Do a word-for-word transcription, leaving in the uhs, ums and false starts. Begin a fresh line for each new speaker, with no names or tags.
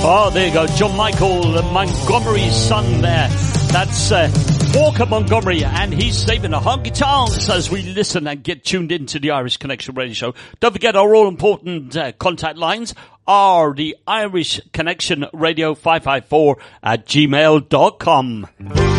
Oh, there you go. John Michael uh, Montgomery's son there. That's uh, Walker Montgomery, and he's saving a honky tonks as we listen and get tuned into the Irish Connection Radio Show. Don't forget our all-important uh, contact lines are the Irish Connection Radio five five four at gmail dot com.